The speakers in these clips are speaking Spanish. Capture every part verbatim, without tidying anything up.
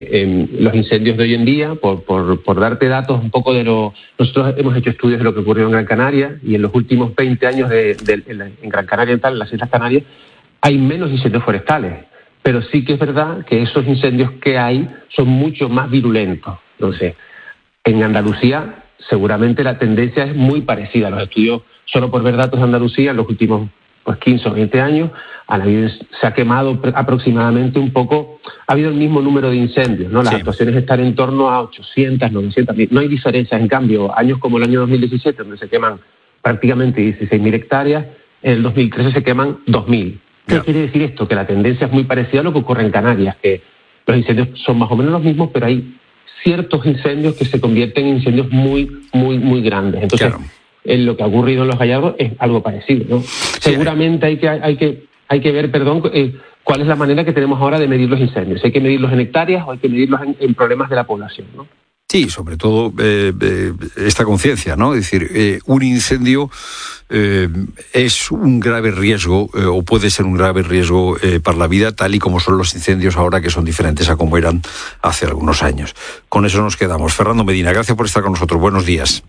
Eh, los incendios de hoy en día, por, por, por darte datos un poco de lo... Nosotros hemos hecho estudios de lo que ocurrió en Gran Canaria y en los últimos veinte años de, de, en, la, en Gran Canaria, en, tal, en las Islas Canarias, hay menos incendios forestales. Pero sí que es verdad que esos incendios que hay son mucho más virulentos. Entonces, en Andalucía seguramente la tendencia es muy parecida. Los estudios, solo por ver datos de Andalucía, en los últimos pues, quince o veinte años, se ha quemado aproximadamente un poco, ha habido el mismo número de incendios, ¿no? Las sí. actuaciones están en torno a ochocientas, novecientas, no hay diferencias. En cambio, años como el año dos mil diecisiete, donde se queman prácticamente dieciséis mil hectáreas, en el dos mil trece se queman dos mil. ¿Qué yeah. quiere decir esto? Que la tendencia es muy parecida a lo que ocurre en Canarias, que los incendios son más o menos los mismos, pero hay ciertos incendios que se convierten en incendios muy, muy, muy grandes. Entonces, claro. en lo que ha ocurrido en Los Gallardos es algo parecido, ¿no? Sí, seguramente hay que... Hay que Hay que ver, perdón, eh, cuál es la manera que tenemos ahora de medir los incendios. ¿Hay que medirlos en hectáreas o hay que medirlos en, en problemas de la población, ¿no? Sí, sobre todo eh, eh, esta conciencia, ¿no? Es decir, eh, un incendio eh, es un grave riesgo eh, o puede ser un grave riesgo eh, para la vida, tal y como son los incendios ahora, que son diferentes a como eran hace algunos años. Con eso nos quedamos. Fernando Medina, gracias por estar con nosotros. Buenos días.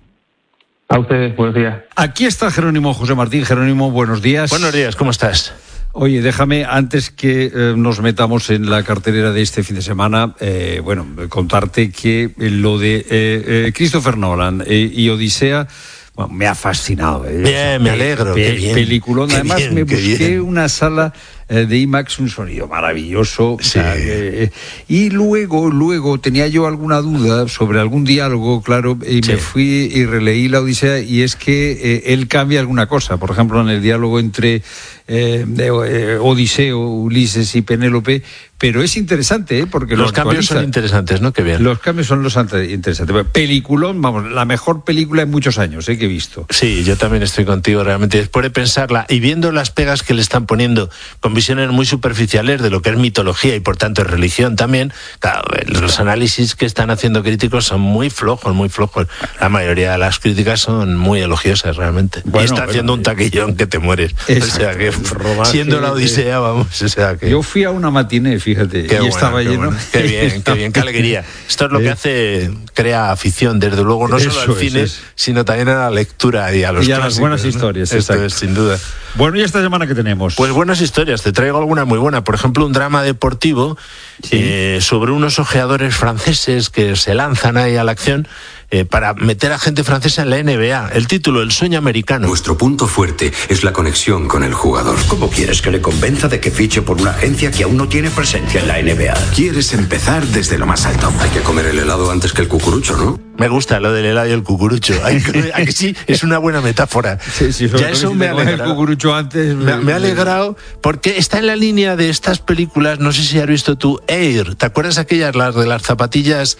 A ustedes, buenos días. Aquí está Jerónimo José Martín. Jerónimo, buenos días. Buenos días, ¿cómo estás? Oye, déjame, antes que eh, nos metamos en la cartelera de este fin de semana, eh, bueno, contarte que lo de eh, eh, Christopher Nolan eh, y Odisea, bueno, me ha fascinado. Eh. Bien, me alegro. Pe- qué bien. Peliculón. Qué Además, bien, me busqué bien. una sala eh, de IMAX, un sonido maravilloso. Sí. O sea, eh, y luego, luego tenía yo alguna duda sobre algún diálogo, claro, y sí. me fui y releí la Odisea, y es que eh, él cambia alguna cosa. Por ejemplo, en el diálogo entre eh, de, eh, Odiseo, Ulises y Penélope, pero es interesante, ¿eh? Porque los cambios son interesantes, ¿no? Qué bien. Los cambios son los interesantes. Peliculón, vamos, la mejor película en muchos años, ¿eh? Que he visto. Sí, yo también estoy contigo, realmente. Después de pensarla y viendo las pegas que le están poniendo con visiones muy superficiales de lo que es mitología y por tanto es religión también, claro, los análisis que están haciendo críticos son muy flojos, muy flojos. La mayoría de las críticas son muy elogiosas, realmente. Bueno, y está bueno, haciendo un taquillón que te mueres. Exacto. O sea que, siendo la Odisea, vamos, o sea que... Yo fui a una matiné, fíjate, qué y bueno, estaba qué lleno. Bueno. Qué bien, qué bien, qué alegría. Esto es lo que hace, crea afición, desde luego, no solo al cine, es, es. sino también a la lectura y a los y a clásicos, las buenas ¿no? historias. Esto exacto. es, sin duda. Bueno, ¿y esta semana qué tenemos? Pues buenas historias, te traigo alguna muy buena. Por ejemplo, un drama deportivo sí. eh, sobre unos ojeadores franceses que se lanzan ahí a la acción eh, para meter a gente francesa en la N B A. El título, El sueño americano. Nuestro punto fuerte es la conexión con el jugador. ¿Cómo quieres que le convenza de que fiche por una agencia que aún no tiene presencia en la N B A? Quieres empezar desde lo más alto. Hay que comer el helado antes que el cucurucho, ¿no? Me gusta lo del helado y el cucurucho. ¿A que sí? Es una buena metáfora. Sí, sí, ya eso me ha alegrado. El cucurucho antes. Me, me ha alegrado porque está en la línea de estas películas, no sé si has visto tú, Air. ¿Te acuerdas aquellas, las de las zapatillas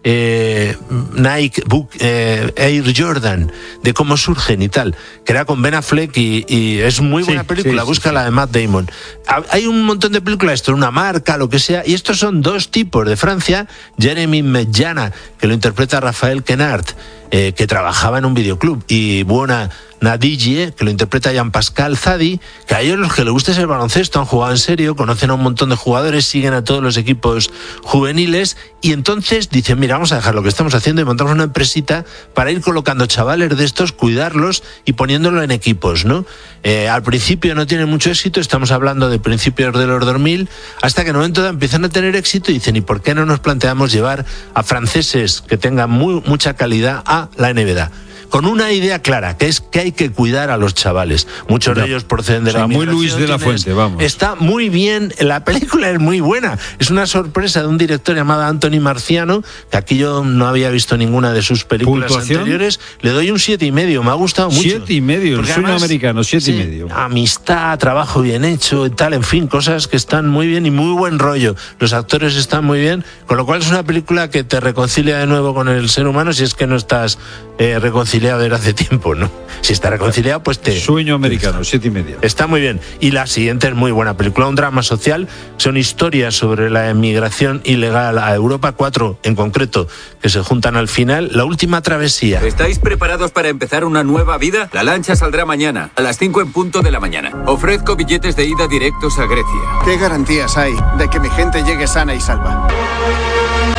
eh, Nike Book, eh, Air Jordan, de cómo surgen y tal? Que era con Ben Affleck y, y es muy buena sí, película, sí, búscala sí, sí. de Matt Damon. Hay un montón de películas, esto es una marca, lo que sea, y estos son dos tipos de Francia, Jeremy Medjana, que lo interpreta Rafael Quenard, eh, que trabajaba en un videoclub, y Buona Nadille, que lo interpreta Jean-Pascal Zadi, que a ellos los que les gusta es el baloncesto, han jugado en serio, conocen a un montón de jugadores, siguen a todos los equipos juveniles, y entonces dicen, mira, vamos a dejar lo que estamos haciendo y montamos una empresita para ir colocando chavales de estos, cuidarlos y poniéndolo en equipos, ¿no? Eh, al principio no tienen mucho éxito, estamos hablando de principios de los dos mil, hasta que en un momento dado empiezan a tener éxito y dicen, ¿y por qué no nos planteamos llevar a franceses que tengan muy, mucha calidad a la N B A? Con una idea clara, que es que hay que cuidar a los chavales. Muchos ya. de ellos proceden de o sea, la inmigración. Muy Luis de la Fuente, vamos. Está muy bien, la película es muy buena. Es una sorpresa de un director llamado Anthony Marciano, que aquí yo no había visto ninguna de sus películas ¿Puntuación? anteriores. Le doy un siete y medio, me ha gustado mucho. Siete y medio, el sueño americano, siete sí, y medio. Amistad, trabajo bien hecho y tal, en fin, cosas que están muy bien y muy buen rollo. Los actores están muy bien, con lo cual es una película que te reconcilia de nuevo con el ser humano si es que no estás eh, reconciliado desde hace tiempo, ¿no? Si está reconciliado, pues te... Sueño americano, siete y medio. Está muy bien. Y la siguiente es muy buena película, un drama social. Son historias sobre la emigración ilegal a Europa, cuatro en concreto, que se juntan al final. La última travesía. ¿Estáis preparados para empezar una nueva vida? La lancha saldrá mañana, a las cinco en punto de la mañana. Ofrezco billetes de ida directos a Grecia. ¿Qué garantías hay de que mi gente llegue sana y salva?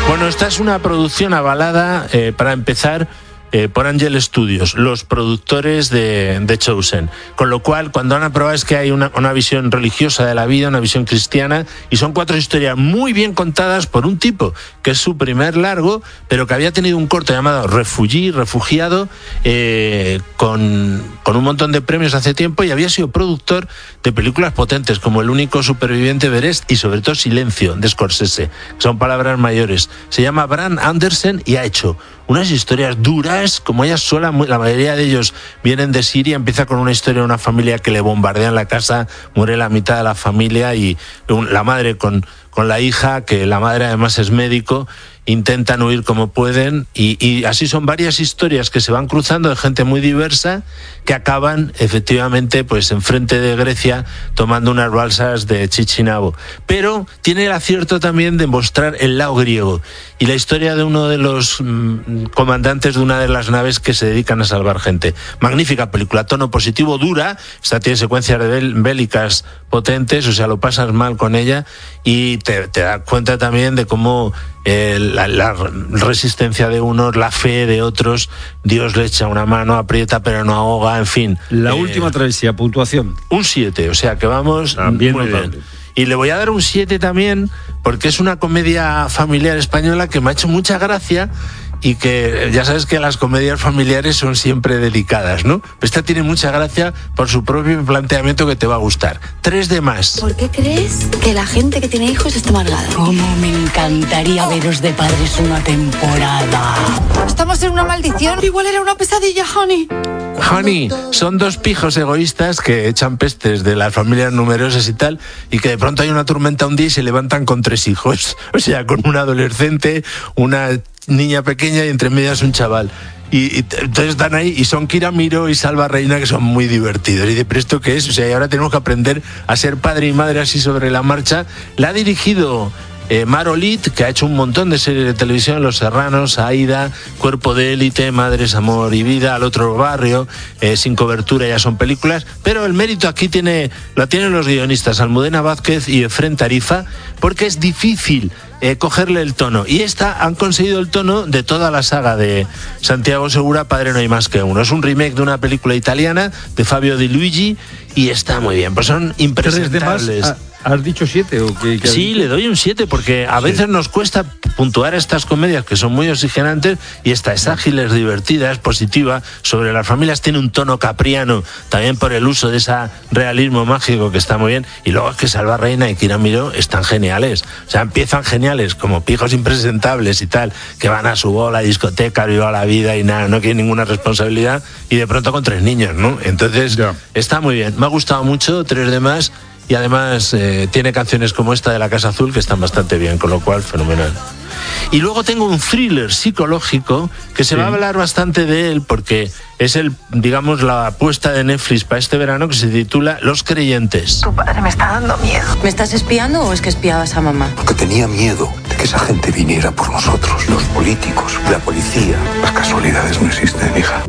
Bueno, esta es una producción avalada, eh, para empezar, Eh, por Angel Studios, los productores de, de Chosen. Con lo cual, cuando han aprobado es que hay una, una visión religiosa de la vida, una visión cristiana, y son cuatro historias muy bien contadas por un tipo que es su primer largo, pero que había tenido un corto llamado Refugee, Refugiado, eh, con, con un montón de premios hace tiempo, y había sido productor de películas potentes como El único superviviente de Everest y sobre todo Silencio, de Scorsese, que son palabras mayores. Se llama Brad Anderson y ha hecho unas historias duras, como ella sola, la mayoría de ellos vienen de Siria. Empieza con una historia de una familia que le bombardean la casa, muere la mitad de la familia, y un, la madre con, con la hija, que la madre además es médico, intentan huir como pueden, y, y así son varias historias que se van cruzando de gente muy diversa, que acaban efectivamente pues enfrente de Grecia tomando unas balsas de Chichinabo. Pero tiene el acierto también de mostrar el lado griego y la historia de uno de los mmm, comandantes de una de las naves que se dedican a salvar gente. Magnífica película, tono positivo, dura, esta tiene secuencias de bél- bélicas potentes, o sea, lo pasas mal con ella, y te, te das cuenta también de cómo eh, la, la resistencia de unos, la fe de otros, Dios le echa una mano, aprieta pero no ahoga, en fin. La eh, última travesía, puntuación. Un siete, o sea que vamos También muy notable. bien. Y le voy a dar un siete también, porque es una comedia familiar española que me ha hecho mucha gracia, y que ya sabes que las comedias familiares son siempre delicadas, ¿no? Esta tiene mucha gracia por su propio planteamiento, que te va a gustar. Tres de más. ¿Por qué crees que la gente que tiene hijos está amargada? Cómo me encantaría veros de padres una temporada. Estamos en una maldición. Igual era una pesadilla, honey. Honey, son dos pijos egoístas que echan pestes de las familias numerosas y tal, y que de pronto hay una tormenta un día y se levantan con tres hijos. O sea, con un adolescente, una niña pequeña y entre medias un chaval. Y, y entonces están ahí y son Kira Miro y Salva Reina, que son muy divertidos. Y de presto que es, o sea, y ahora tenemos que aprender a ser padre y madre así sobre la marcha. La ha dirigido Eh, Marolit, que ha hecho un montón de series de televisión, Los Serranos, Aida, Cuerpo de Élite, Madres, Amor y Vida, Al otro barrio, eh, Sin cobertura, ya son películas, pero el mérito aquí tiene lo tienen los guionistas Almudena Vázquez y Efrén Tarifa, porque es difícil eh, cogerle el tono, y esta han conseguido el tono de toda la saga de Santiago Segura, Padre no hay más que uno. Es un remake de una película italiana de Fabio Di Luigi y está muy bien, pues son impresentables. ¿Has dicho siete o qué? Sí, le doy un siete, porque a veces sí nos cuesta puntuar estas comedias que son muy oxigenantes, y esta es ágil, es divertida, es positiva, sobre las familias, tiene un tono capriano, también por el uso de ese realismo mágico que está muy bien, y luego es que Salva Reina y Kira Miró están geniales, o sea, empiezan geniales como pijos impresentables y tal, que van a su bola, discoteca, viva la vida y nada, no quieren ninguna responsabilidad, y de pronto con tres niños, ¿no? Entonces, yeah. está muy bien, me ha gustado mucho, tres de más. Y además eh, tiene canciones como esta de La Casa Azul que están bastante bien, con lo cual fenomenal. Y luego tengo un thriller psicológico que se sí. va a hablar bastante de él, porque es el, digamos, la apuesta de Netflix para este verano, que se titula Los Creyentes. Tu padre me está dando miedo. ¿Me estás espiando o es que espiabas a mamá? Porque tenía miedo de que esa gente viniera por nosotros, los políticos, la policía. Las casualidades no existen, hija.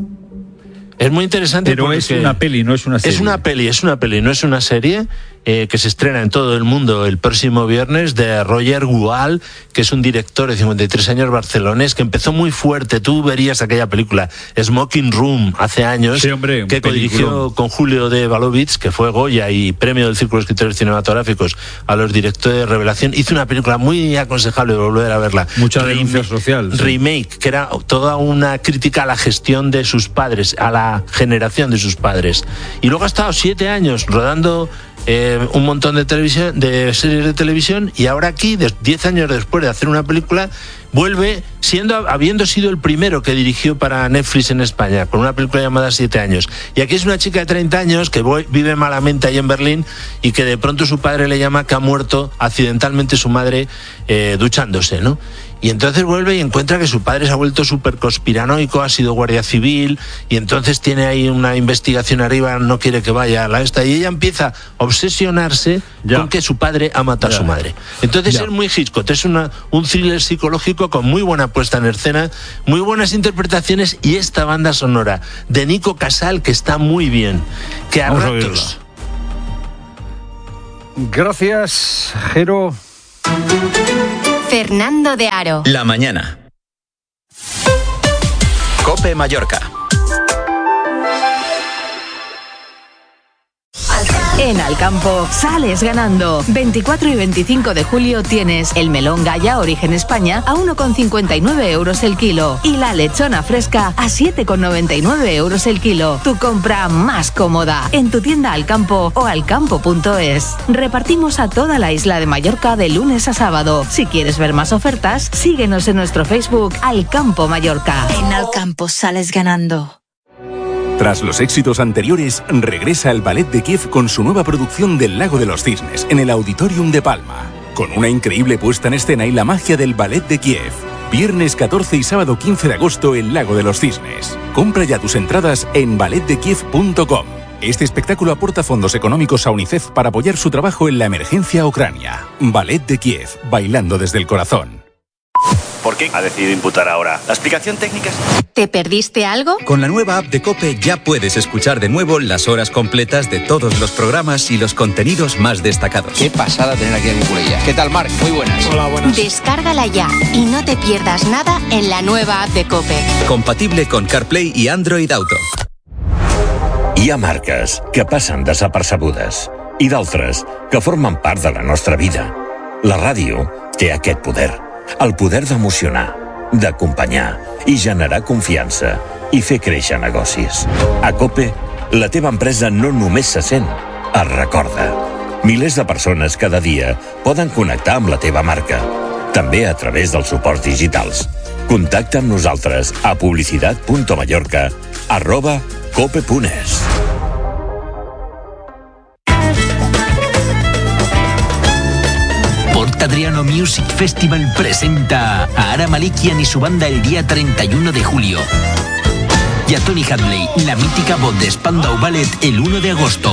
Es muy interesante. Pero es una peli, no es una serie. Es una peli, es una peli, no es una serie, eh, que se estrena en todo el mundo el próximo viernes, de Roger Gual, que es un director de cincuenta y tres años barcelonés, que empezó muy fuerte. Tú verías aquella película, Smoking Room, hace años, sí, hombre, que codirigió con Julio de Balovitz, que fue Goya y premio del Círculo de Escritores Cinematográficos a los directores de revelación. Hizo una película muy aconsejable, volver a verla. Mucha denuncia social. Sí. Remake, que era toda una crítica a la gestión de sus padres, a la generación de sus padres. Y luego ha estado siete años rodando eh, un montón de televisión, de series de televisión, y ahora aquí, diez años después de hacer una película, vuelve siendo, habiendo sido el primero que dirigió para Netflix en España, con una película llamada Siete años. Y aquí es una chica de treinta años que vive malamente ahí en Berlín, y que de pronto su padre le llama que ha muerto accidentalmente su madre eh, duchándose, ¿no? Y entonces vuelve y encuentra que su padre se ha vuelto súper conspiranoico, ha sido guardia civil, y entonces tiene ahí una investigación arriba, no quiere que vaya a la esta, y ella empieza a obsesionarse ya. con que su padre ha matado ya. a su madre. Entonces ya. es muy Hitchcock, es una, un thriller psicológico con muy buena puesta en escena, muy buenas interpretaciones, y esta banda sonora de Nico Casal, que está muy bien, que a Vamos ratos... A Gracias, Jero. Fernando de Aro. La mañana. COPE Mallorca. En Alcampo sales ganando. veinticuatro y veinticinco de julio tienes el melón Gaya Origen España a uno con cincuenta y nueve euros el kilo y la lechona fresca a siete con noventa y nueve euros el kilo. Tu compra más cómoda en tu tienda Alcampo o alcampo punto es. Repartimos a toda la isla de Mallorca de lunes a sábado. Si quieres ver más ofertas, síguenos en nuestro Facebook Alcampo Mallorca. En Alcampo sales ganando. Tras los éxitos anteriores, regresa el Ballet de Kiev con su nueva producción del Lago de los Cisnes en el Auditorium de Palma. Con una increíble puesta en escena y la magia del Ballet de Kiev. Viernes catorce y sábado quince de agosto en Lago de los Cisnes. Compra ya tus entradas en ballet de kiev punto com. Este espectáculo aporta fondos económicos a UNICEF para apoyar su trabajo en la emergencia a Ucrania. Ballet de Kiev, bailando desde el corazón. ¿Por qué ha decidido imputar ahora? ¿La explicación técnica? ¿Te perdiste algo? Con la nueva app de COPE ya puedes escuchar de nuevo las horas completas de todos los programas y los contenidos más destacados. Qué pasada tener aquí a Cucurella. ¿Qué tal, Marc? Muy buenas. Hola, buenas. Descárgala ya y no te pierdas nada en la nueva app de COPE. Compatible con CarPlay i Android Auto. Hi ha marques que passen desapercebudes i d'altres que formen part de la nostra vida. La ràdio té aquest poder. El poder d'emocionar, d'acompanyar i generar confiança i fer créixer negocis. A COPE, la teva empresa no només se sent, es recorda. Milers de persones cada dia poden connectar amb la teva marca, també a través dels suports digitals. Contacta amb nosaltres a publicitat punt mallorca arroba cope punt es. Port Adriano Music Festival presenta a Ara Malikian y su banda el día treinta y uno de julio. Y a Tony Hadley, la mítica voz de Spandau Ballet, el uno de agosto.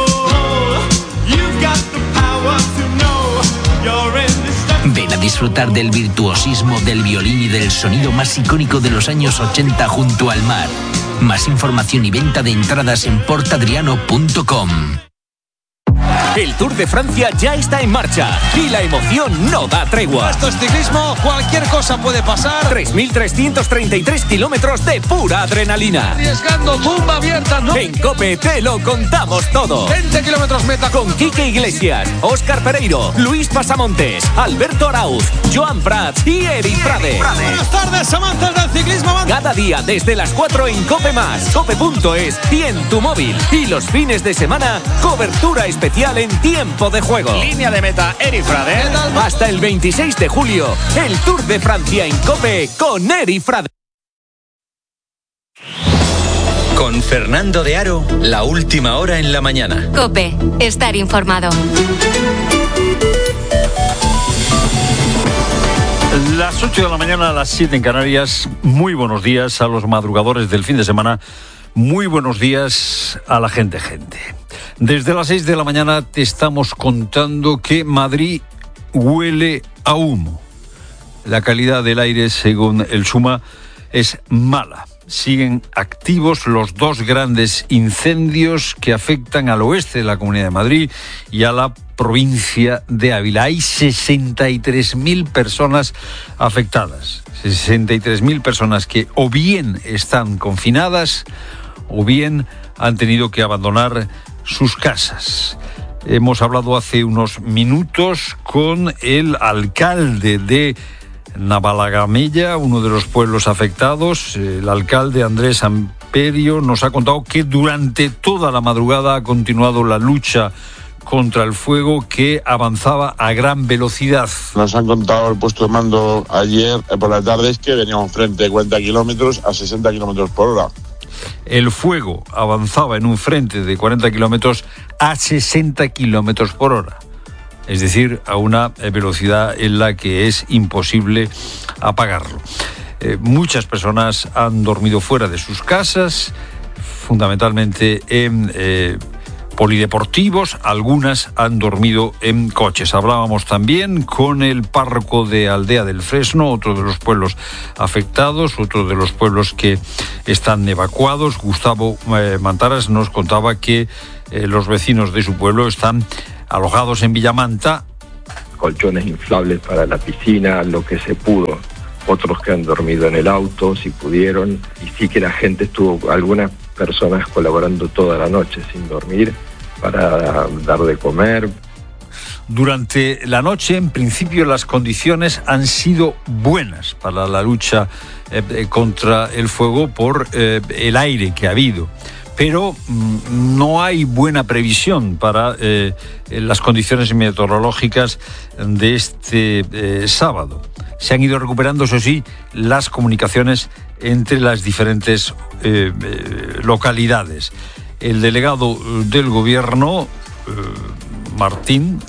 Ven a disfrutar del virtuosismo del violín y del sonido más icónico de los años ochenta junto al mar. Más información y venta de entradas en port adriano punto com. El Tour de Francia ya está en marcha y la emoción no da tregua. Esto es ciclismo, cualquier cosa puede pasar. tres mil trescientos treinta y tres kilómetros de pura adrenalina. Arriesgando, tumba abierta, ¿no? En COPE te lo contamos todo. veinte kilómetros meta. Con Quique Iglesias, Óscar Pereiro, Luis Pasamontes, Alberto Arauz, Joan Prats y Eric Prade. Buenas tardes, amantes del ciclismo. Cada día desde las cuatro en COPE más, cope punto es y en tu móvil. Y los fines de semana, cobertura especial en tiempo de juego. Línea de meta, Eric Frade. Hasta el veintiséis de julio, el Tour de Francia en COPE con Eric Frade. Con Fernando de Aro, la última hora en la mañana. COPE, estar informado. Las ocho de la mañana, a las siete en Canarias. Muy buenos días a los madrugadores del fin de semana. Muy buenos días a la gente, gente. Desde las seis de la mañana te estamos contando que Madrid huele a humo. La calidad del aire, según el SUMA, es mala. Siguen activos los dos grandes incendios que afectan al oeste de la Comunidad de Madrid y a la provincia de Ávila. Hay sesenta y tres mil personas afectadas. sesenta y tres mil personas que o bien están confinadas o bien han tenido que abandonar sus casas. Hemos hablado hace unos minutos con el alcalde de Navalagamella, uno de los pueblos afectados. El alcalde Andrés Amperio nos ha contado que durante toda la madrugada ha continuado la lucha contra el fuego, que avanzaba a gran velocidad. Nos han contado el puesto de mando ayer por la tarde es que veníamos frente de cuarenta kilómetros a sesenta kilómetros por hora. El fuego avanzaba en un frente de cuarenta kilómetros a sesenta kilómetros por hora. Es decir, a una velocidad en la que es imposible apagarlo. Eh, muchas personas han dormido fuera de sus casas, fundamentalmente en eh, polideportivos, algunas han dormido en coches. Hablábamos también con el párroco de Aldea del Fresno, otro de los pueblos afectados, otro de los pueblos que están evacuados. Gustavo eh, Mantaras nos contaba que eh, los vecinos de su pueblo están alojados en Villamanta, colchones inflables para la piscina, lo que se pudo. Otros que han dormido en el auto, si pudieron, y sí que la gente estuvo, algunas personas colaborando toda la noche sin dormir para dar de comer. Durante la noche, en principio, las condiciones han sido buenas para la lucha eh, contra el fuego por eh, el aire que ha habido. Pero mmm, no hay buena previsión para eh, las condiciones meteorológicas de este eh, sábado. Se han ido recuperando, eso sí, las comunicaciones entre las diferentes eh, eh, localidades. El delegado del gobierno, eh, Martín,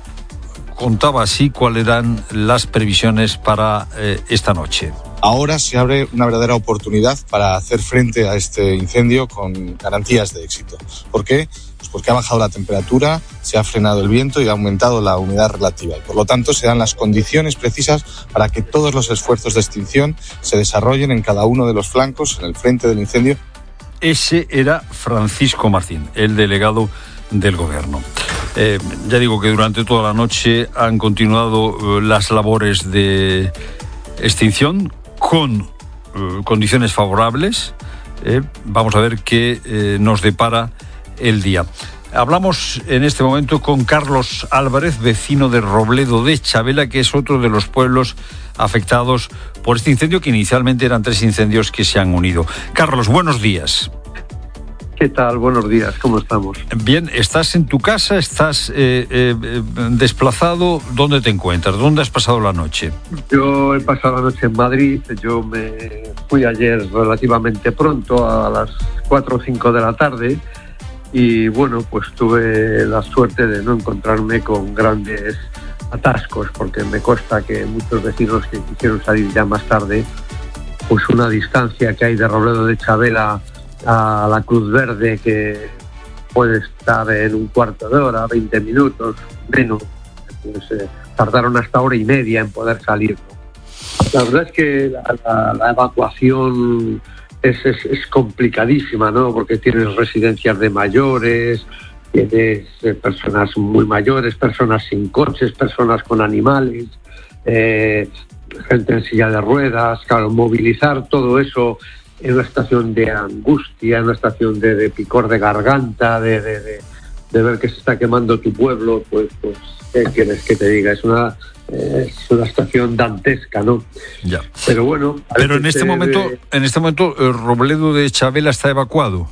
contaba así cuáles eran las previsiones para eh, esta noche. Ahora se abre una verdadera oportunidad para hacer frente a este incendio con garantías de éxito. ¿Por qué? Pues porque ha bajado la temperatura, se ha frenado el viento y ha aumentado la humedad relativa. Y por lo tanto, se dan las condiciones precisas para que todos los esfuerzos de extinción se desarrollen en cada uno de los flancos, en el frente del incendio. Ese era Francisco Martín, el delegado del gobierno. Eh, ya digo que durante toda la noche han continuado eh, las labores de extinción con eh, condiciones favorables. Eh, vamos a ver qué eh, nos depara el día. Hablamos en este momento con Carlos Álvarez, vecino de Robledo de Chavela, que es otro de los pueblos afectados por este incendio, que inicialmente eran tres incendios que se han unido. Carlos, buenos días. ¿Qué tal? Buenos días, ¿cómo estamos? Bien, ¿estás en tu casa? ¿Estás eh, eh, desplazado? ¿Dónde te encuentras? ¿Dónde has pasado la noche? Yo he pasado la noche en Madrid. Yo me fui ayer relativamente pronto, a las cuatro o cinco de la tarde, y bueno, pues tuve la suerte de no encontrarme con grandes atascos, porque me consta que muchos vecinos que quisieron salir ya más tarde, pues una distancia que hay de Robledo de Chavela a la Cruz Verde, que puede estar en un cuarto de hora, veinte minutos, menos, pues eh, tardaron hasta hora y media en poder salir, ¿no? La verdad es que la, la, la evacuación es, es, es complicadísima, ¿no? Porque tienes residencias de mayores, tienes eh, personas muy mayores, personas sin coches, personas con animales, eh, gente en silla de ruedas. Claro, movilizar todo eso en una situación de angustia, en una situación de, de picor de garganta, de, de, de, de ver que se está quemando tu pueblo, pues, pues ¿qué quieres que te diga? Es una, eh, es una situación dantesca, ¿no? Ya. Pero bueno... Pero en este momento, de... en este momento, Robledo de Chavela está evacuado.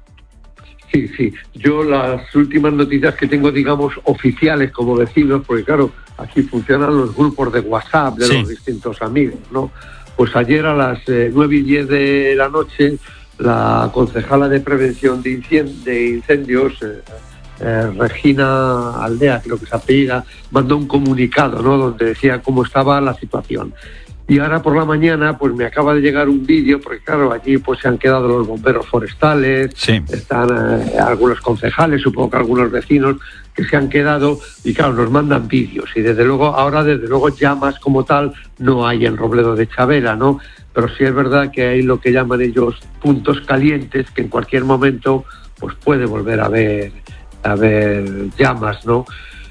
Sí, sí. Yo las últimas noticias que tengo, digamos, oficiales como vecinos, porque claro, aquí funcionan los grupos de WhatsApp de sí. los distintos amigos, ¿no? Pues ayer a las eh, nueve y diez de la noche, la concejala de prevención de, incend- de incendios, eh, eh, Regina Aldea, creo que se apellida, mandó un comunicado, ¿no?, donde decía cómo estaba la situación. Y ahora por la mañana, pues me acaba de llegar un vídeo, porque claro, allí pues se han quedado los bomberos forestales, sí. están eh, algunos concejales, supongo que algunos vecinos que se han quedado, y claro, nos mandan vídeos, y desde luego, ahora desde luego llamas como tal no hay en Robledo de Chavela, ¿no? Pero sí es verdad que hay lo que llaman ellos puntos calientes, que en cualquier momento pues puede volver a haber, a haber llamas, ¿no?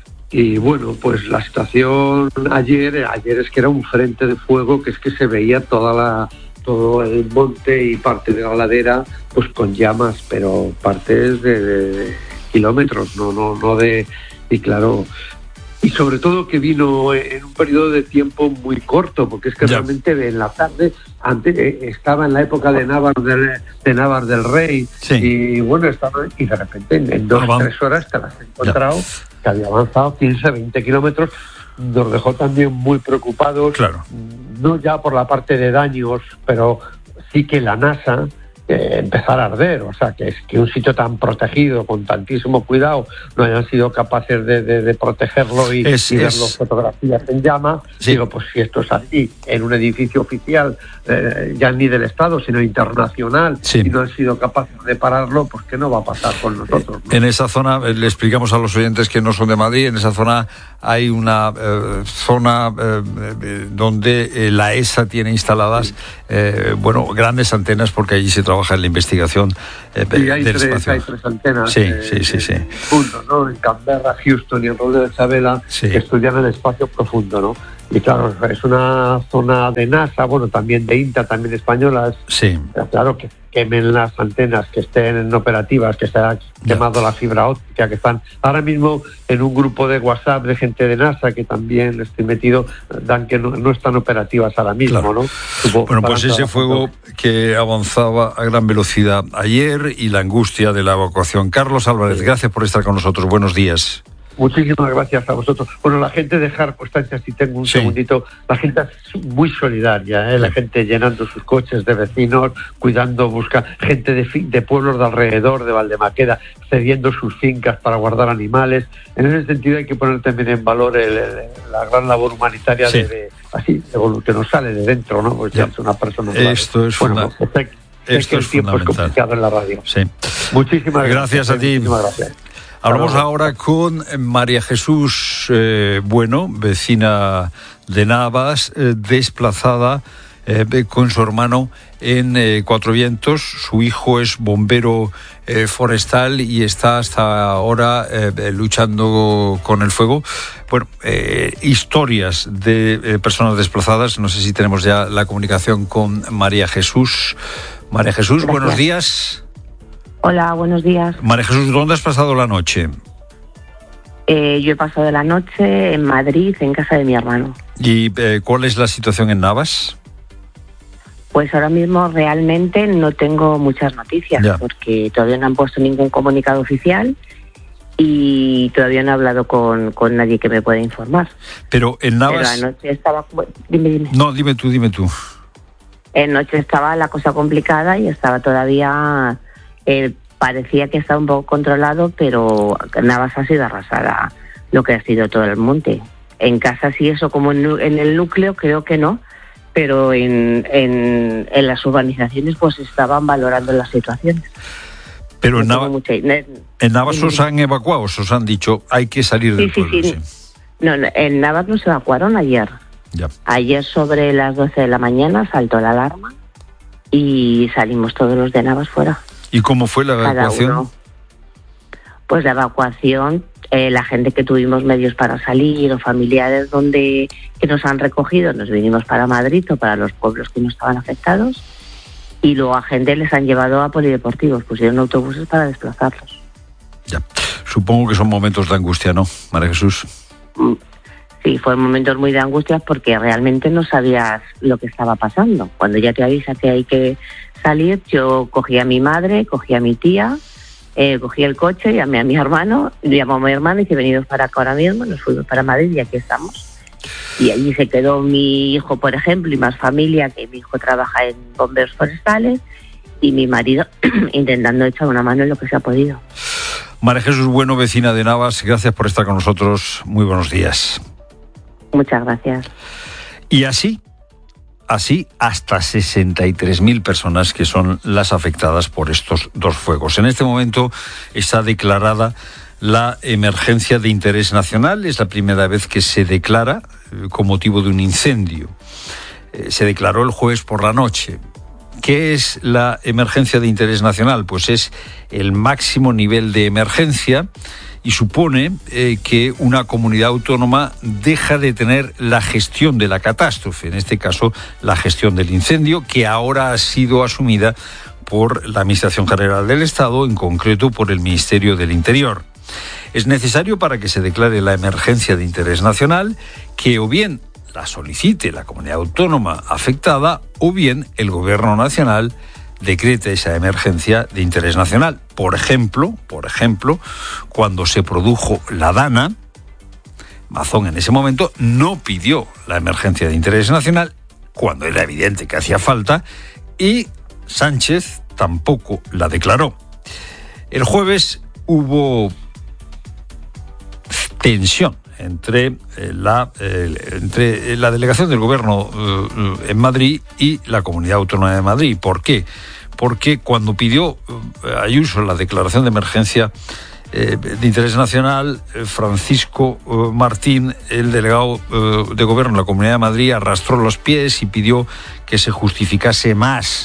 Y bueno, pues la situación ayer, ayer es que era un frente de fuego, que es que se veía toda la, todo el monte y parte de la ladera pues con llamas, pero partes de, de kilómetros, no, no, no de... Y claro, y sobre todo que vino en un periodo de tiempo muy corto, porque es que ya. realmente en la tarde, antes eh, estaba en la época de Navar del, de Navar del Rey, sí. y bueno, estaba, y de repente en, en dos o ah, tres horas te las has encontrado, ya. que había avanzado quince, veinte kilómetros, nos dejó también muy preocupados, claro. no ya por la parte de daños, pero sí que la NASA eh, empezar a arder, o sea, que es que un sitio tan protegido, con tantísimo cuidado, no hayan sido capaces de, de, de protegerlo y, es, y ver es... las fotografías en llama. Sí. Digo, pues si esto es así, en un edificio oficial, eh, ya ni del Estado, sino internacional, sí. y no han sido capaces de pararlo, pues ¿qué no va a pasar con nosotros, ¿no? En esa zona, le explicamos a los oyentes que no son de Madrid, en esa zona hay una eh, zona eh, donde eh, la E S A tiene instaladas, eh, bueno, grandes antenas, porque allí se trabaja trabaja en la investigación eh, sí, hay del tres, espacio. hay tres antenas. Sí, eh, sí, sí, sí. En, mundo, ¿no? En Canberra, Houston y en Rodeo de Isabela, sí. que estudian el espacio profundo, ¿no? Y claro, es una zona de NASA, bueno, también de INTA, también españolas. Sí. Claro, que quemen las antenas, que estén operativas, que se haya quemado la fibra óptica, que están ahora mismo en un grupo de WhatsApp de gente de NASA, que también estoy metido, dan que no, no están operativas ahora mismo, claro. ¿no? Supongo bueno, pues ese fuego que avanzaba a gran velocidad ayer y la angustia de la evacuación. Carlos Álvarez, sí. gracias por estar con nosotros. Buenos días. Muchísimas gracias a vosotros. Bueno, la gente de Jarpostancia, si tengo un sí. segundito, la gente es muy solidaria, ¿eh? La gente llenando sus coches de vecinos, cuidando, busca gente de, de pueblos de alrededor, de Valdemaqueda, cediendo sus fincas para guardar animales. En ese sentido hay que poner también en valor el, el, la gran labor humanitaria sí. de, de, así, de, que nos sale de dentro, ¿no? Pues ya es una persona. Esto es bueno, funda- sé, sé Esto que el es tiempo fundamental. es complicado en la radio. Sí. Muchísimas gracias. gracias. a ti. Muchísimas gracias. Hablamos ahora con María Jesús eh, Bueno, vecina de Navas, eh, desplazada eh, con su hermano en eh, Cuatro Vientos. Su hijo es bombero eh, forestal y está hasta ahora eh, luchando con el fuego. Bueno, eh, historias de eh, personas desplazadas. No sé si tenemos ya la comunicación con María Jesús. María Jesús, Gracias. Buenos días. Hola, buenos días. María Jesús, ¿dónde has pasado la noche? Eh, yo he pasado la noche en Madrid, en casa de mi hermano. ¿Y eh, cuál es la situación en Navas? Pues ahora mismo realmente no tengo muchas noticias, ya. porque todavía no han puesto ningún comunicado oficial y todavía no he hablado con, con nadie que me pueda informar. Pero en Navas... Pero anoche estaba... Dime, dime. No, dime tú, dime tú. Anoche estaba la cosa complicada y estaba todavía... Eh, parecía que estaba un poco controlado, pero Navas ha sido arrasada, lo que ha sido todo el monte. En casa sí, eso como en, en el núcleo creo que no, pero en, en, en las urbanizaciones pues estaban valorando las situaciones. Pero en, no Nava, mucha... en Navas os han evacuado, os han dicho hay que salir del sí, pueblo. Sí, sí. Sí. No, no, en Navas nos evacuaron ayer. Ya. Ayer sobre las doce de la mañana saltó la alarma y salimos todos los de Navas fuera. ¿Y cómo fue la evacuación? Cada uno. Pues la evacuación, eh, la gente que tuvimos medios para salir o familiares donde que nos han recogido, nos vinimos para Madrid o para los pueblos que no estaban afectados y luego a gente les han llevado a polideportivos, pusieron autobuses para desplazarlos. Ya. Supongo que son momentos de angustia, ¿no, María Jesús? Sí, fueron momentos muy de angustia porque realmente no sabías lo que estaba pasando. Cuando ya te avisa que hay que salir, yo cogí a mi madre, cogí a mi tía, eh, cogí el coche, llamé a mi hermano, llamó a mi hermano y dice, venidos para acá ahora mismo, nos fuimos para Madrid y aquí estamos. Y allí se quedó mi hijo, por ejemplo, y más familia, que mi hijo trabaja en bomberos forestales, y mi marido intentando echar una mano en lo que se ha podido. María Jesús Bueno, vecina de Navas, gracias por estar con nosotros. Muy buenos días. Muchas gracias. Y así, así hasta sesenta y tres mil personas que son las afectadas por estos dos fuegos. En este momento está declarada la emergencia de interés nacional. Es la primera vez que se declara eh, con motivo de un incendio. Eh, se declaró el jueves por la noche. ¿Qué es la emergencia de interés nacional? Pues es el máximo nivel de emergencia y supone eh, que una comunidad autónoma deja de tener la gestión de la catástrofe, en este caso la gestión del incendio, que ahora ha sido asumida por la Administración General del Estado, en concreto por el Ministerio del Interior. Es necesario, para que se declare la emergencia de interés nacional, que o bien la solicite la comunidad autónoma afectada o bien el Gobierno Nacional decreta esa emergencia de interés nacional. Por ejemplo, por ejemplo, cuando se produjo la Dana, Mazón en ese momento no pidió la emergencia de interés nacional cuando era evidente que hacía falta y Sánchez tampoco la declaró. El jueves hubo tensión entre la, eh, entre la delegación del Gobierno eh, en Madrid y la Comunidad Autónoma de Madrid. ¿Por qué? Porque cuando pidió eh, Ayuso la declaración de emergencia eh, de interés nacional, eh, Francisco eh, Martín, el delegado eh, de Gobierno de la Comunidad de Madrid, arrastró los pies y pidió que se justificase más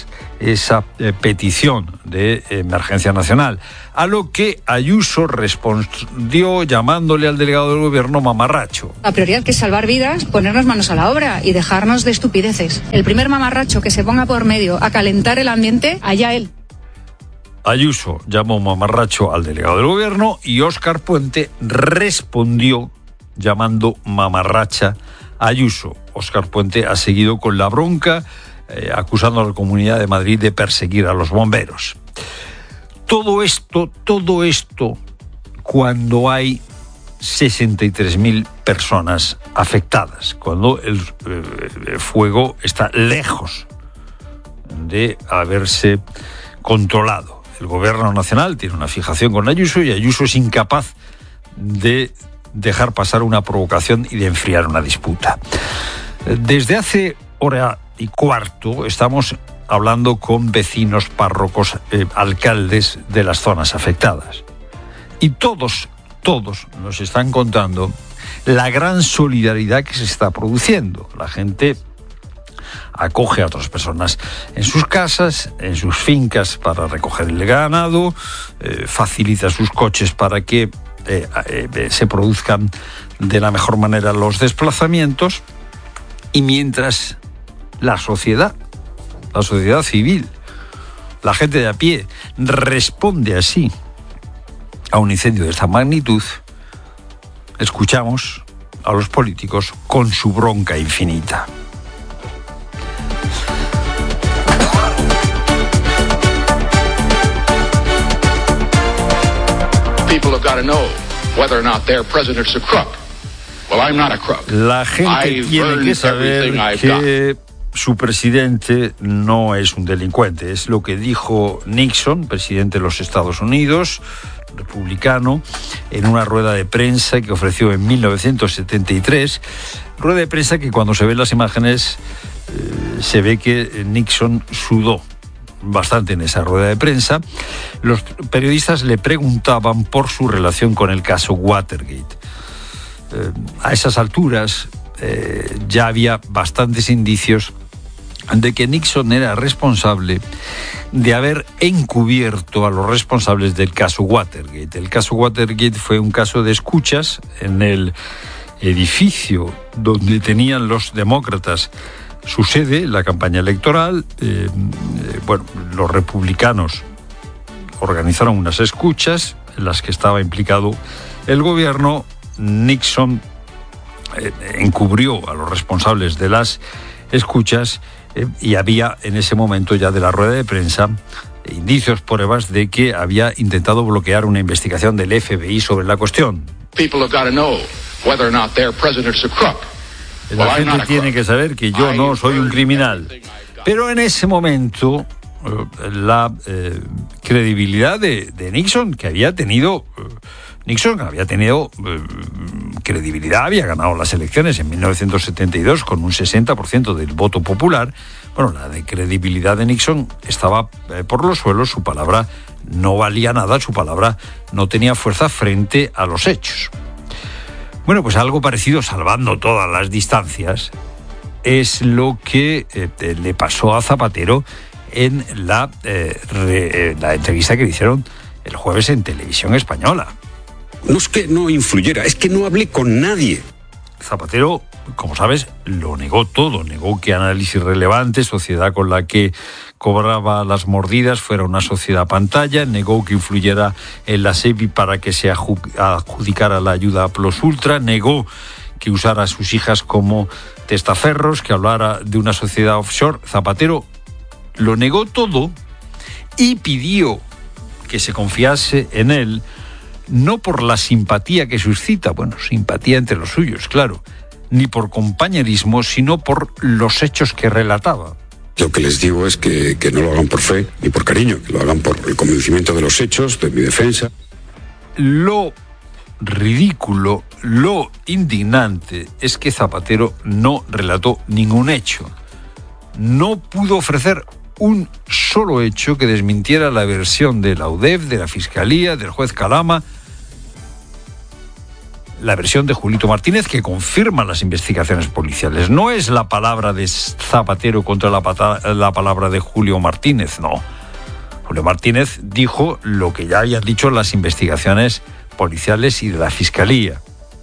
esa eh, petición de emergencia nacional, a lo que Ayuso respondió llamándole al delegado del gobierno mamarracho. La prioridad, que es salvar vidas, ponernos manos a la obra y dejarnos de estupideces. El primer mamarracho que se ponga por medio a calentar el ambiente, allá él. Ayuso llamó mamarracho al delegado del gobierno y Óscar Puente respondió llamando mamarracha a Ayuso. Óscar Puente ha seguido con la bronca, eh, acusando a la Comunidad de Madrid de perseguir a los bomberos. Todo esto, todo esto, cuando hay sesenta y tres mil personas afectadas, cuando el, eh, el fuego está lejos de haberse controlado. El gobierno nacional tiene una fijación con Ayuso y Ayuso es incapaz de dejar pasar una provocación y de enfriar una disputa. Desde hace hora y cuarto estamos hablando con vecinos, párrocos, eh, alcaldes de las zonas afectadas. Y todos, todos nos están contando la gran solidaridad que se está produciendo. La gente acoge a otras personas en sus casas, en sus fincas para recoger el ganado, eh, facilita sus coches para que eh, eh, se produzcan de la mejor manera los desplazamientos, y mientras la sociedad, la sociedad civil, la gente de a pie responde así a un incendio de esta magnitud, escuchamos a los políticos con su bronca infinita. People have got to know whether or not their president's a crook. Well, I'm not a crook. La gente tiene que saber que su presidente no es un delincuente. Es lo que dijo Nixon, presidente de los Estados Unidos, republicano, en una rueda de prensa que ofreció en mil novecientos setenta y tres. Rueda de prensa que cuando se ven las imágenes eh, se ve que Nixon sudó bastante en esa rueda de prensa. Los periodistas le preguntaban por su relación con el caso Watergate. Eh, a esas alturas eh, ya había bastantes indicios de que Nixon era responsable de haber encubierto a los responsables del caso Watergate. El caso Watergate fue un caso de escuchas en el edificio donde tenían los demócratas su sede, la campaña electoral. Eh, eh, bueno, los republicanos organizaron unas escuchas en las que estaba implicado el gobierno. Nixon eh, encubrió a los responsables de las escuchas eh, y había en ese momento ya de la rueda de prensa eh, indicios, pruebas de que había intentado bloquear una investigación del F B I sobre la cuestión. People have got to know whether or not their president's a crook. La gente tiene que saber que yo no soy un criminal. Pero en ese momento la eh, credibilidad de, de Nixon, que había tenido eh, Nixon había tenido eh, credibilidad, había ganado las elecciones en mil novecientos setenta y dos con un sesenta por ciento del voto popular. Bueno, la de credibilidad de Nixon estaba eh, por los suelos, su palabra no valía nada, su palabra no tenía fuerza frente a los hechos. Bueno, pues algo parecido, salvando todas las distancias, es lo que eh, le pasó a Zapatero en la, eh, re, eh, la entrevista que le hicieron el jueves en Televisión Española. No es que no influyera, es que no hablé con nadie. Zapatero, como sabes, lo negó todo. Negó que Análisis Relevante, sociedad con la que cobraba las mordidas, fuera una sociedad pantalla. Negó que influyera en la SEPI para que se adjudicara la ayuda a Plus Ultra. Negó que usara a sus hijas como testaferros, que hablara de una sociedad offshore. Zapatero lo negó todo y pidió que se confiase en él, no por la simpatía que suscita, bueno, simpatía entre los suyos, claro, ni por compañerismo, sino por los hechos que relataba. Lo que les digo es que, que no lo hagan por fe ni por cariño, que lo hagan por el convencimiento de los hechos, de mi defensa. Lo ridículo, lo indignante es que Zapatero no relató ningún hecho. No pudo ofrecer un solo hecho que desmintiera la versión de la U D E F, de la Fiscalía, del juez Calama. la versión de Julito Martínez, que confirma las investigaciones policiales. No es la palabra de Zapatero contra la, pata, la palabra de Julio Martínez, no. Julio Martínez dijo lo que ya habían dicho las investigaciones policiales y de la Fiscalía.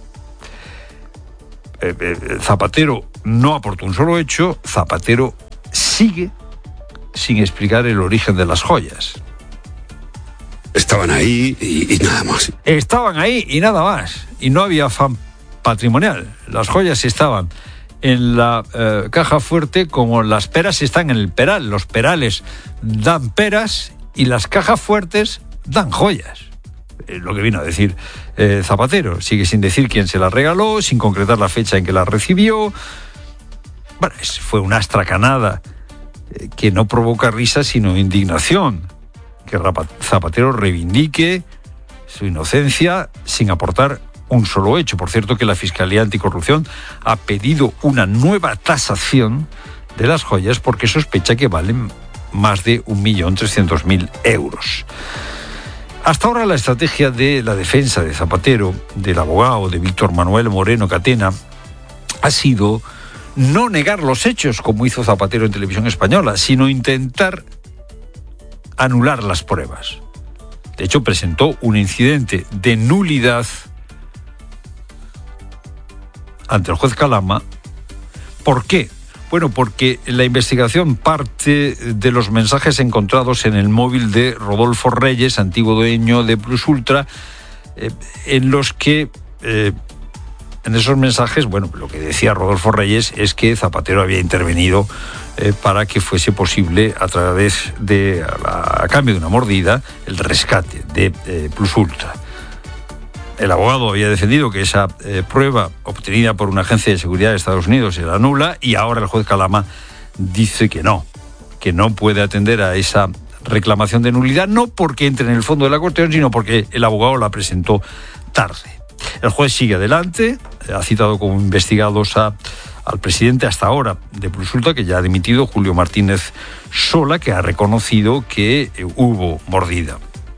Eh, eh, Zapatero no aportó un solo hecho, Zapatero sigue sin explicar el origen de las joyas. Estaban ahí y, y nada más. Estaban ahí y nada más. Y no había afán patrimonial. Las joyas estaban en la eh, caja fuerte como las peras están en el peral. Los perales dan peras y las cajas fuertes dan joyas. Es lo que vino a decir eh, Zapatero. Sigue sin decir quién se las regaló, sin concretar la fecha en que las recibió. Bueno, es, fue una astracanada eh, que no provoca risa sino indignación. Que Zapatero reivindique su inocencia sin aportar un solo hecho. Por cierto, que la Fiscalía Anticorrupción ha pedido una nueva tasación de las joyas porque sospecha que valen más de un millón trescientos mil euros. Hasta ahora la estrategia de la defensa de Zapatero, del abogado de Víctor Manuel Moreno Catena, ha sido no negar los hechos, como hizo Zapatero en Televisión Española, sino intentar anular las pruebas. De hecho, presentó un incidente de nulidad ante el juez Calama. ¿Por qué? Bueno, porque la investigación parte de los mensajes encontrados en el móvil de Rodolfo Reyes, antiguo dueño de Plus Ultra, eh, en los que, eh, en esos mensajes, bueno, lo que decía Rodolfo Reyes es que Zapatero había intervenido eh, para que fuese posible, a través de, a, a cambio de una mordida, el rescate de eh, Plus Ultra. El abogado había defendido que esa eh, prueba obtenida por una agencia de seguridad de Estados Unidos era nula y ahora el juez Calama dice que no, que no puede atender a esa reclamación de nulidad, no porque entre en el fondo de la cuestión, sino porque el abogado la presentó tarde. El juez sigue adelante, ha citado como investigados a, al presidente hasta ahora de Plus Ultra, que ya ha dimitido, Julio Martínez Sola, que ha reconocido que eh, hubo mordida.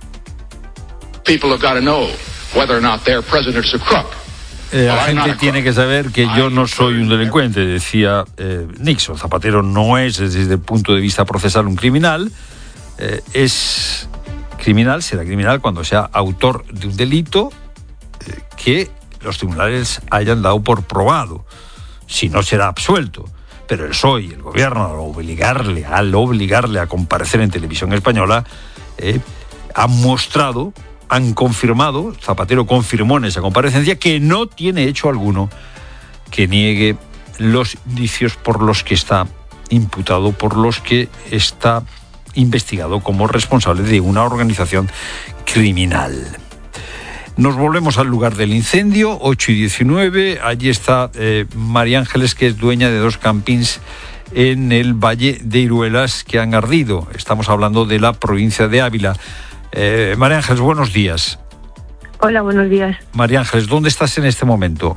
People have got to know whether or not their president's a crook. Eh, la gente tiene que saber que yo no soy un delincuente, decía eh, Nixon. Zapatero no es, desde el punto de vista procesal, un criminal. Eh, es criminal, será criminal cuando sea autor de un delito eh, que los tribunales hayan dado por probado. Si no, será absuelto. Pero el P S O E y el gobierno, al obligarle, al obligarle a comparecer en Televisión Española, eh, han mostrado, han confirmado, Zapatero confirmó en esa comparecencia, que no tiene hecho alguno que niegue los indicios por los que está imputado, por los que está investigado como responsable de una organización criminal. Nos volvemos al lugar del incendio, ocho y diecinueve. Allí está eh, María Ángeles, que es dueña de dos campings en el Valle de Iruelas que han ardido. Estamos hablando de la provincia de Ávila. Eh, María Ángeles, buenos días. Hola, buenos días. María Ángeles, ¿dónde estás en este momento?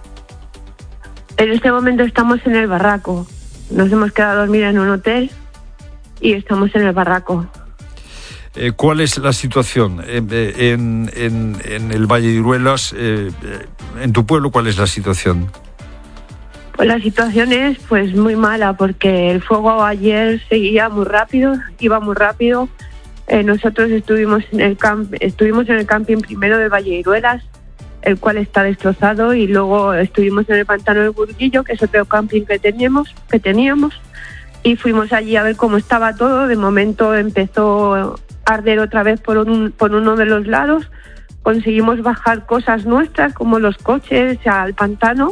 En este momento estamos en el barraco. Nos hemos quedado a dormir en un hotel y estamos en el barraco. Eh, ¿Cuál es la situación en, en, en, en el Valle de Iruelas? Eh, en tu pueblo, ¿cuál es la situación? Pues la situación es pues muy mala, porque el fuego ayer seguía muy rápido, iba muy rápido. Eh, nosotros estuvimos en el camp, estuvimos en el camping primero del Valle de Iruelas, el cual está destrozado, y luego estuvimos en el pantano del Burguillo, que es otro camping que teníamos, que teníamos, y fuimos allí a ver cómo estaba todo. De momento empezó arder otra vez por, un, por uno de los lados. Conseguimos bajar cosas nuestras, como los coches, al pantano,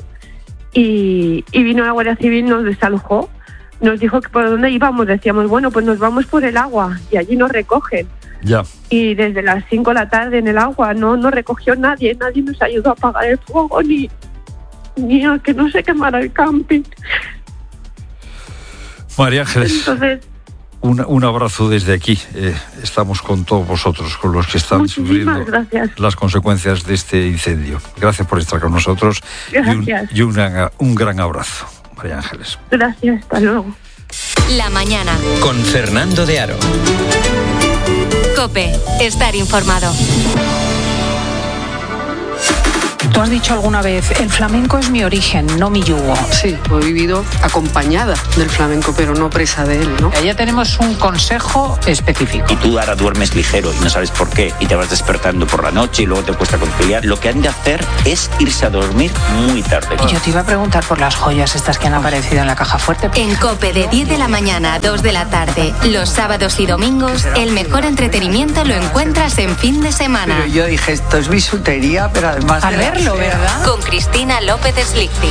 y, y vino la Guardia Civil, nos desalojó, nos dijo que por dónde íbamos. Decíamos, bueno, pues nos vamos por el agua, y allí nos recogen. Ya. Y desde las cinco de la tarde en el agua no nos recogió nadie, nadie nos ayudó a apagar el fuego, ni, ni a que no se quemara el camping. María Ángeles, Entonces, un, un abrazo desde aquí. Eh, estamos con todos vosotros, con los que están sufriendo gracias. las consecuencias de este incendio. Gracias por estar con nosotros. Gracias. Y, un, y un, gran, un gran abrazo, María Ángeles. Gracias, hasta luego. La mañana. Con Fernando de Aro. COPE, estar informado. Tú has dicho alguna vez, el flamenco es mi origen, no mi yugo. Sí, he vivido acompañada del flamenco, pero no presa de él, ¿no? Ya tenemos un consejo específico. Y tú ahora duermes ligero y no sabes por qué, y te vas despertando por la noche y luego te cuesta conciliar. Lo que han de hacer es irse a dormir muy tarde. Y yo te iba a preguntar por las joyas estas que han aparecido en la caja fuerte. En COPE de diez de la mañana a dos de la tarde, los sábados y domingos, el mejor entretenimiento lo encuentras en fin de semana. Pero yo dije, esto es bisutería, pero además a de verlo, ¿verdad? Con Cristina López Slichting.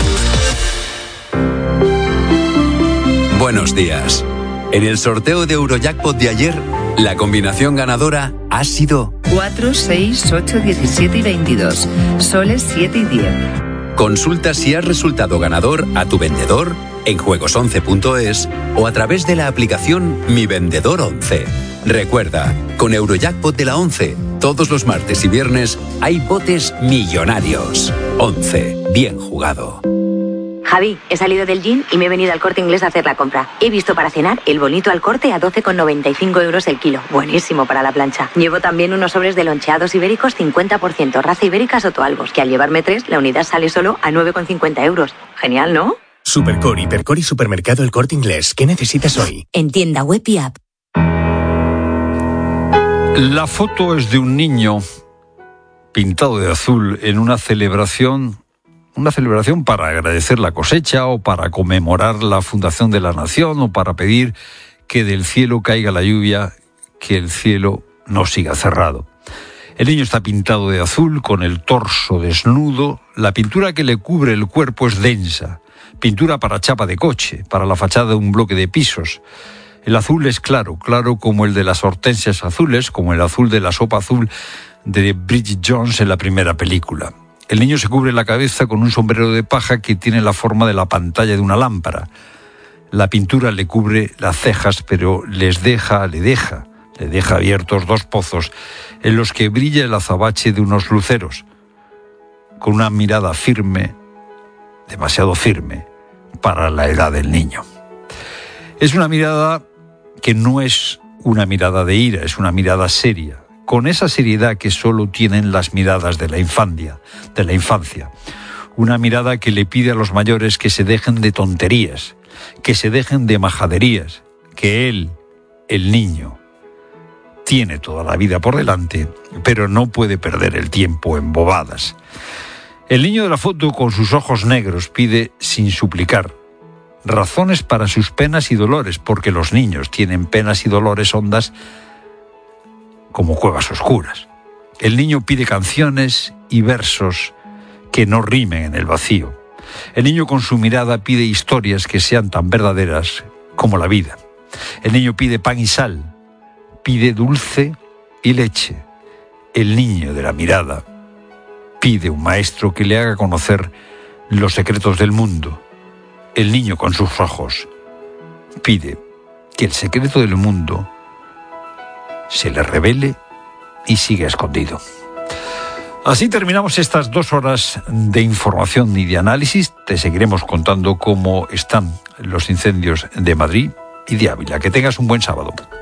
Buenos días. En el sorteo de Eurojackpot de ayer, la combinación ganadora ha sido cuatro, seis, ocho, diecisiete y veintidós. Soles siete y diez. Consulta si has resultado ganador a tu vendedor en juegos once punto es o a través de la aplicación Mi Vendedor once. Recuerda, con Eurojackpot de la once, todos los martes y viernes hay botes millonarios. once. Bien jugado. Javi, he salido del gym y me he venido al Corte Inglés a hacer la compra. He visto para cenar el bonito al corte a doce con noventa y cinco euros el kilo. Buenísimo para la plancha. Llevo también unos sobres de loncheados ibéricos cincuenta por ciento, raza ibérica Sotoalbos, que al llevarme tres, la unidad sale solo a nueve con cincuenta euros. Genial, ¿no? Supercore, Hipercore y Supermercado El Corte Inglés. ¿Qué necesitas hoy? En tienda web y app. La foto es de un niño pintado de azul en una celebración, una celebración para agradecer la cosecha o para conmemorar la fundación de la nación o para pedir que del cielo caiga la lluvia, que el cielo no siga cerrado. El niño está pintado de azul con el torso desnudo, la pintura que le cubre el cuerpo es densa, pintura para chapa de coche, para la fachada de un bloque de pisos. El azul es claro, claro como el de las hortensias azules, como el azul de la sopa azul de Bridget Jones en la primera película. El niño se cubre la cabeza con un sombrero de paja que tiene la forma de la pantalla de una lámpara. La pintura le cubre las cejas, pero les deja, le deja, le deja abiertos dos pozos en los que brilla el azabache de unos luceros, con una mirada firme, demasiado firme, para la edad del niño. Es una mirada que no es una mirada de ira, es una mirada seria, con esa seriedad que solo tienen las miradas de la infancia, de la infancia. Una mirada que le pide a los mayores que se dejen de tonterías, que se dejen de majaderías, que él, el niño, tiene toda la vida por delante, pero no puede perder el tiempo en bobadas. El niño de la foto, con sus ojos negros, pide sin suplicar razones para sus penas y dolores, porque los niños tienen penas y dolores hondas como cuevas oscuras. El niño pide canciones y versos que no rimen en el vacío. El niño con su mirada pide historias que sean tan verdaderas como la vida. El niño pide pan y sal, pide dulce y leche. El niño de la mirada pide un maestro que le haga conocer los secretos del mundo. El niño con sus ojos pide que el secreto del mundo se le revele y siga escondido. Así terminamos estas dos horas de información y de análisis. Te seguiremos contando cómo están los incendios de Madrid y de Ávila. Que tengas un buen sábado.